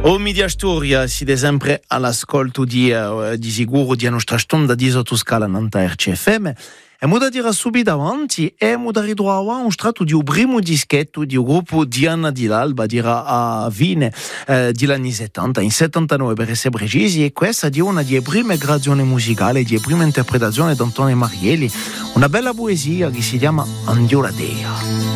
O media storia si sempre all'ascolto di sicuro di nostra stonda di Sottoscala Nanta RCFM. E muda dire subito avanti e muda ritrovare un strato di un primo dischetto di un gruppo di Anna di l'Alba dirà a fine degli anni 70, in 79 per essere precisi, e questa di una delle prime creazioni musicali, di prime interpretazioni di Antonio Marielli, una bella poesia che si chiama Andiola Dea.